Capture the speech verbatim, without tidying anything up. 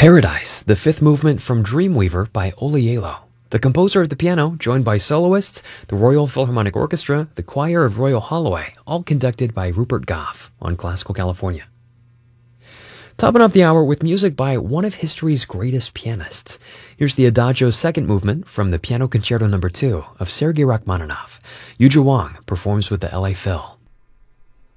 Paradise, the fifth movement from Dreamweaver by Oliello. The composer of the piano, joined by soloists, the Royal Philharmonic Orchestra, the Choir of Royal Holloway, all conducted by Rupert Goff on Classical California. Topping off the hour with music by one of history's greatest pianists. Here's the Adagio second movement from the Piano Concerto number two of Sergei Rachmaninoff. Yuja Wang performs with the L A Phil.